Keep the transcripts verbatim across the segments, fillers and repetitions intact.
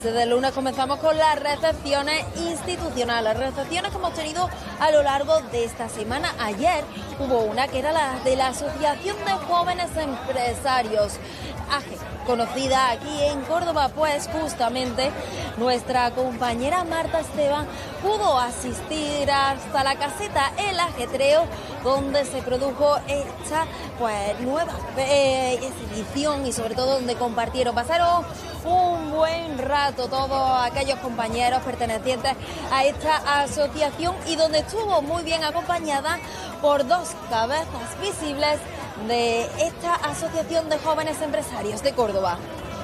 Desde el lunes comenzamos con las recepciones institucionales, recepciones que hemos tenido a lo largo de esta semana. Ayer hubo una que era la de la Asociación de Jóvenes Empresarios, A G E, conocida aquí en Córdoba, pues justamente nuestra compañera Marta Esteban pudo asistir hasta la caseta El Ajetreo, donde se produjo esta pues nueva eh, edición y sobre todo donde compartieron, pasaron un buen rato todos aquellos compañeros pertenecientes a esta asociación y donde estuvo muy bien acompañada por dos cabezas visibles de esta Asociación de Jóvenes Empresarios de Córdoba.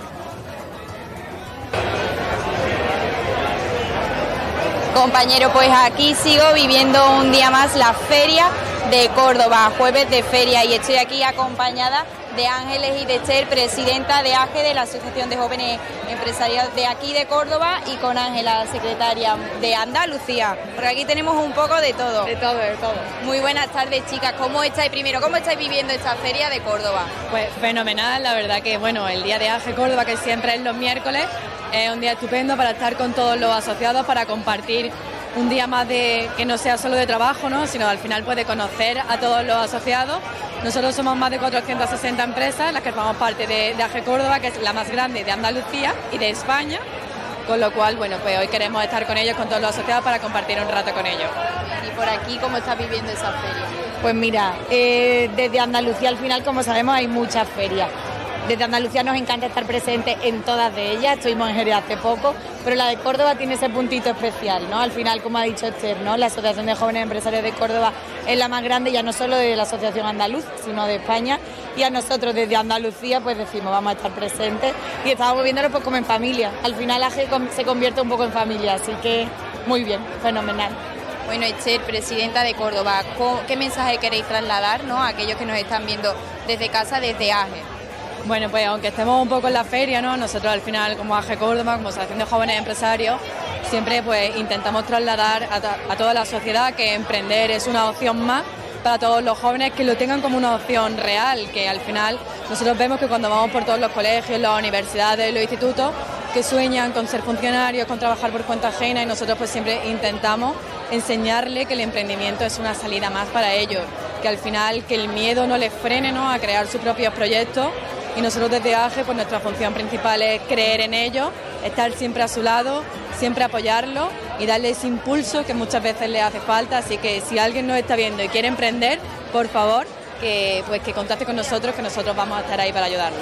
Compañero, pues aquí sigo viviendo un día más la Feria de Córdoba, jueves de feria, y estoy aquí acompañada de Ángeles y de Esther, presidenta de A G E, de la Asociación de Jóvenes Empresarios de aquí de Córdoba, y con Ángela, secretaria de Andalucía, porque aquí tenemos un poco de todo. De todo, de todo. Muy buenas tardes, chicas. ¿Cómo estáis primero? ¿Cómo estáis viviendo esta Feria de Córdoba? Pues fenomenal, la verdad que bueno, el día de A G E Córdoba, que siempre es los miércoles, es un día estupendo para estar con todos los asociados, para compartir un día más de que no sea solo de trabajo, ¿no?, sino al final pues de conocer a todos los asociados. Nosotros somos más de cuatrocientas sesenta empresas las que formamos parte de, de A G E Córdoba, que es la más grande de Andalucía y de España, con lo cual, bueno, pues hoy queremos estar con ellos, con todos los asociados, para compartir un rato con ellos. Y por aquí, ¿cómo estás viviendo esa feria? Pues mira, eh, desde Andalucía al final, como sabemos, hay muchas ferias. Desde Andalucía nos encanta estar presentes en todas de ellas, estuvimos en Jerez hace poco, pero la de Córdoba tiene ese puntito especial, ¿no? Al final, como ha dicho Esther, ¿no?, la Asociación de Jóvenes Empresarios de Córdoba es la más grande, ya no solo de la Asociación Andaluz, sino de España, y a nosotros desde Andalucía pues decimos, vamos a estar presentes y estamos viéndolo pues como en familia. Al final A G E se convierte un poco en familia, así que muy bien, fenomenal. Bueno, Esther, presidenta de Córdoba, ¿qué mensaje queréis trasladar, ¿no?, a aquellos que nos están viendo desde casa, desde A G E? Bueno, pues aunque estemos un poco en la feria, ¿no?, nosotros al final, como A G E Córdoba, como Asociación de Jóvenes Empresarios, siempre pues intentamos trasladar a, a toda la sociedad que emprender es una opción más para todos los jóvenes, que lo tengan como una opción real, que al final nosotros vemos que cuando vamos por todos los colegios, las universidades, los institutos, que sueñan con ser funcionarios, con trabajar por cuenta ajena, y nosotros pues siempre intentamos enseñarle que el emprendimiento es una salida más para ellos, que al final que el miedo no les frene, ¿no?, a crear sus propios proyectos. Y nosotros desde A G E, pues nuestra función principal es creer en ellos, estar siempre a su lado, siempre apoyarlos y darle ese impulso que muchas veces les hace falta. Así que si alguien nos está viendo y quiere emprender, por favor, que pues que contacte con nosotros, que nosotros vamos a estar ahí para ayudarlo.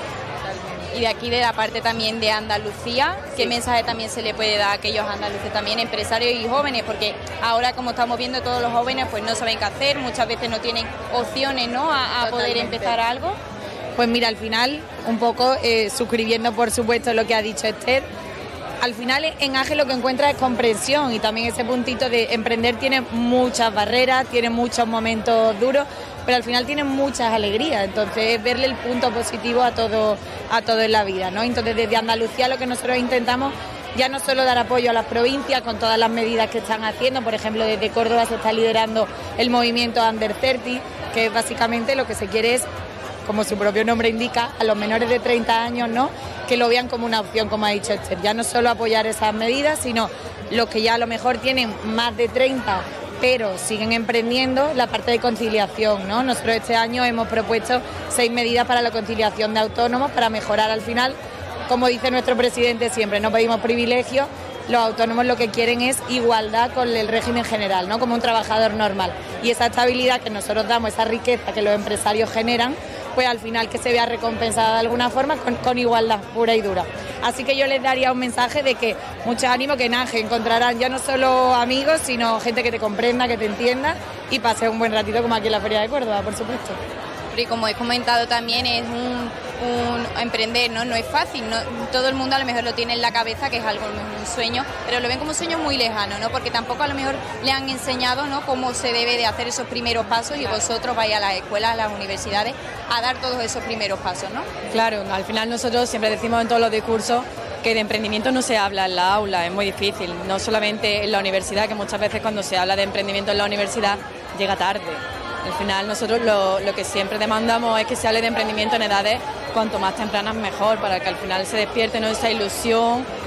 Y de aquí, de la parte también de Andalucía, ¿qué sí. mensaje también se le puede dar a aquellos andaluces también, empresarios y jóvenes? Porque ahora, como estamos viendo, todos los jóvenes pues no saben qué hacer, muchas veces no tienen opciones, ¿no?, a, a poder empezar algo. Pues mira, al final, un poco eh, suscribiendo por supuesto lo que ha dicho Esther, al final en A G E lo que encuentra es comprensión, y también ese puntito de emprender tiene muchas barreras, tiene muchos momentos duros, pero al final tiene muchas alegrías, entonces verle el punto positivo a todo, a todo en la vida, ¿no? Entonces desde Andalucía lo que nosotros intentamos ya no solo dar apoyo a las provincias con todas las medidas que están haciendo, por ejemplo desde Córdoba se está liderando el movimiento Under treinta, que básicamente lo que se quiere es, como su propio nombre indica, a los menores de treinta años, ¿no?, que lo vean como una opción, como ha dicho Esther. Ya no solo apoyar esas medidas, sino los que ya a lo mejor tienen más de treinta, pero siguen emprendiendo, la parte de conciliación, ¿no? Nosotros este año hemos propuesto seis medidas para la conciliación de autónomos, para mejorar al final, como dice nuestro presidente siempre, no pedimos privilegios. Los autónomos lo que quieren es igualdad con el régimen general, ¿no?, como un trabajador normal. Y esa estabilidad que nosotros damos, esa riqueza que los empresarios generan, pues al final que se vea recompensada de alguna forma con, con igualdad pura y dura. Así que yo les daría un mensaje de que mucho ánimo, que en A G E encontrarán ya no solo amigos, sino gente que te comprenda, que te entienda, y pase un buen ratito como aquí en la Feria de Córdoba, por supuesto. Y como he comentado también, es un, un emprender, ¿no? No es fácil, no, todo el mundo a lo mejor lo tiene en la cabeza, que es algo, un sueño, pero lo ven como un sueño muy lejano, ¿no? Porque tampoco a lo mejor le han enseñado, ¿no?, cómo se debe de hacer esos primeros pasos, y vosotros vais a las escuelas, a las universidades, a dar todos esos primeros pasos, ¿no? Claro, al final nosotros siempre decimos en todos los discursos que de emprendimiento no se habla en la aula, es muy difícil, no solamente en la universidad, que muchas veces cuando se habla de emprendimiento en la universidad llega tarde. Al final nosotros lo, lo que siempre demandamos es que se hable de emprendimiento en edades cuanto más tempranas mejor, para que al final se despierte, ¿no?, esa ilusión